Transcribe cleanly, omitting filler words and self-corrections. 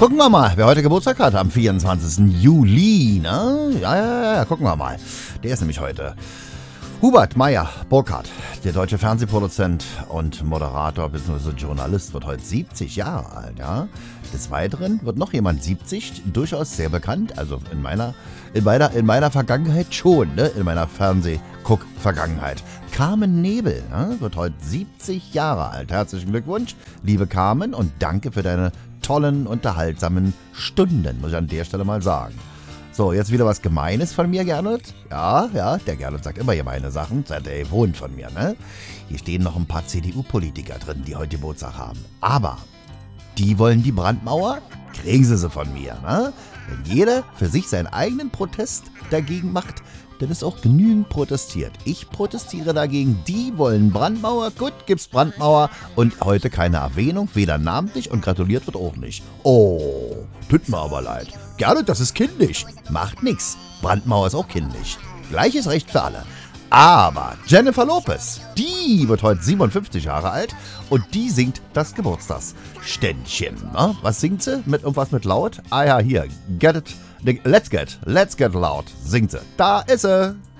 Gucken wir mal, wer heute Geburtstag hat, am 24. Juli, ne? Ja, gucken wir mal. Der ist nämlich heute Hubert Meyer-Burkhardt, der deutsche Fernsehproduzent und Moderator bzw. Journalist, wird heute 70 Jahre alt, ja. Des Weiteren wird noch jemand 70, durchaus sehr bekannt, also in meiner Vergangenheit schon, ne? In meiner Fernsehguck-Vergangenheit. Carmen Nebel, ne? Wird heute 70 Jahre alt. Herzlichen Glückwunsch, liebe Carmen, und danke für deine tollen, unterhaltsamen Stunden, muss ich an der Stelle mal sagen. So, jetzt wieder was Gemeines von mir, Gernot. Ja, der Gernot sagt immer gemeine Sachen. Der wohnt von mir, ne? Hier stehen noch ein paar CDU-Politiker drin, die heute Geburtstag haben. Aber die wollen die Brandmauer, kriegen sie von mir, ne? Wenn jeder für sich seinen eigenen Protest dagegen macht, dann ist auch genügend protestiert. Ich protestiere dagegen, die wollen Brandmauer, gut, gibt's Brandmauer und heute keine Erwähnung, weder namentlich und gratuliert wird auch nicht. Oh, tut mir aber leid. Gerne, das ist kindlich. Macht nix. Brandmauer ist auch kindlich. Gleiches Recht für alle. Aber Jennifer Lopez, die wird heute 57 Jahre alt und die singt das Geburtstagsständchen. Ne? Was singt sie? Irgendwas mit laut? Ah ja, hier. Let's get loud, singt sie. Da ist sie.